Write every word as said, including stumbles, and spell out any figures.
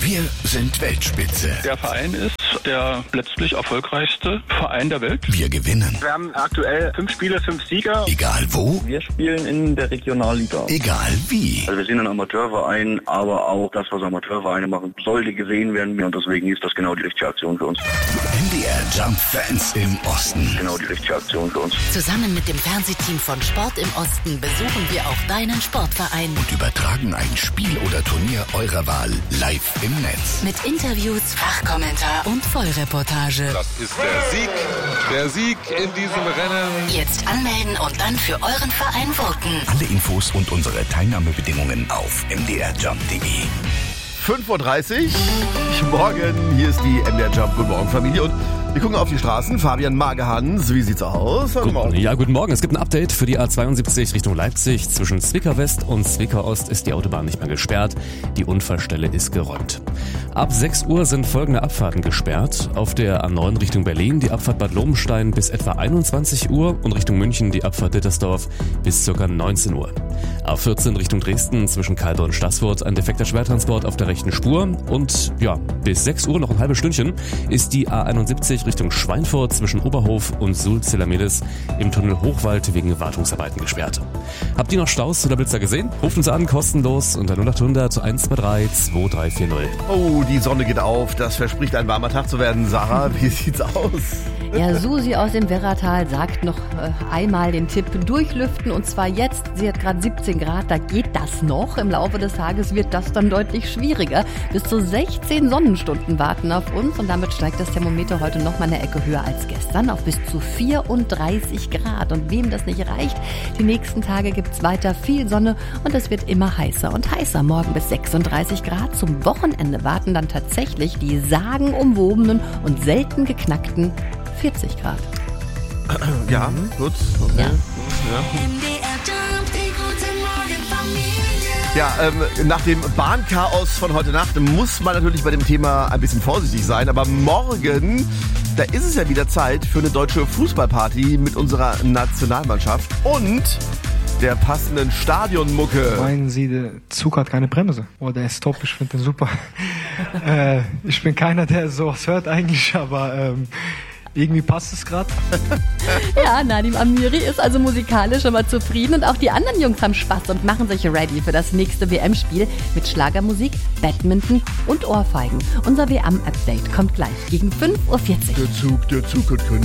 Wir sind Weltspitze. Der Verein ist der letztlich erfolgreichste Verein der Welt. Wir gewinnen. Wir haben aktuell fünf Spiele, fünf Sieger. Egal wo. Wir spielen in der Regionalliga. Egal wie. Also wir sind ein Amateurverein, aber auch das, was Amateurvereine machen, sollte gesehen werden. Und deswegen ist das genau die richtige Aktion für uns. M D R Jump Fans im Osten. Genau die richtige Aktion für uns. Zusammen mit dem Fernsehteam von Sport im Osten besuchen wir auch deinen Sportverein. Und übertragen ein Spiel oder Turnier eurer Wahl live im Netz. Mit Interviews, Fachkommentar und Vollreportage. Das ist der Sieg, der Sieg in diesem Rennen. Jetzt anmelden und dann für euren Verein voten. Alle Infos und unsere Teilnahmebedingungen auf m d r jump punkt d e. fünf Uhr dreißig, morgen, hier ist die M D R Jump. Guten Morgen, Familie. Und wir gucken auf die Straßen. Fabian Magehans, wie sieht's aus? Guten Morgen. Ja, guten Morgen. Es gibt ein Update für die A zweiundsiebzig Richtung Leipzig. Zwischen Zwickau West und Zwickau Ost ist die Autobahn nicht mehr gesperrt. Die Unfallstelle ist geräumt. Ab sechs Uhr sind folgende Abfahrten gesperrt. Auf der A neun Richtung Berlin die Abfahrt Bad Lobenstein bis etwa einundzwanzig Uhr und Richtung München die Abfahrt Dittersdorf bis ca. neunzehn Uhr. A vierzehn Richtung Dresden zwischen Kalbe und Staßfurt ein defekter Schwertransport auf der rechten Spur. Und ja, bis sechs Uhr, noch ein halbes Stündchen, ist die A einundsiebzig Richtung Schweinfurt zwischen Oberhof und Sulz-Zillermelis im Tunnel Hochwald wegen Wartungsarbeiten gesperrt. Habt ihr noch Staus oder Blitzer gesehen? Ruft uns an, kostenlos unter null acht hundert eins zwei drei zwei drei vier null. Oh, die Sonne geht auf. Das verspricht ein warmer Tag zu werden. Sarah, wie sieht's aus? Ja, Susi aus dem Werratal sagt noch äh, einmal den Tipp, durchlüften und zwar jetzt. Sie hat gerade siebzehn Grad, da geht das noch. Im Laufe des Tages wird das dann deutlich schwieriger. Bis zu sechzehn Sonnenstunden warten auf uns und damit steigt das Thermometer heute noch mal eine Ecke höher als gestern auf bis zu vierunddreißig Grad. Und wem das nicht reicht, die nächsten Tage gibt's weiter viel Sonne und es wird immer heißer und heißer. Morgen bis sechsunddreißig Grad. Zum Wochenende warten dann tatsächlich die sagenumwobenen und selten geknackten vierzig Grad. Ja, gut. Okay. Ja, ja ähm, nach dem Bahnchaos von heute Nacht muss man natürlich bei dem Thema ein bisschen vorsichtig sein. Aber morgen, da ist es ja wieder Zeit für eine deutsche Fußballparty mit unserer Nationalmannschaft und der passenden Stadionmucke. Meinen Sie, der Zug hat keine Bremse? Oh, der ist top, ich finde den super. äh, ich bin keiner, der sowas hört eigentlich, aber ähm, irgendwie passt es gerade. Ja, Nadim Amiri ist also musikalisch immer zufrieden und auch die anderen Jungs haben Spaß und machen sich ready für das nächste W M-Spiel mit Schlagermusik, Badminton und Ohrfeigen. Unser W M-Update kommt gleich gegen fünf Uhr vierzig. Der Zug, der Zug hat keine